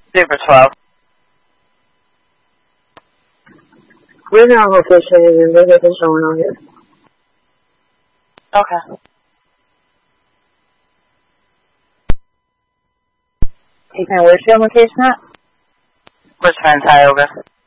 Super 12. We're now on location and there's nothing showing on here. Okay. Ethan, where's your location at? Richmond, Tioga.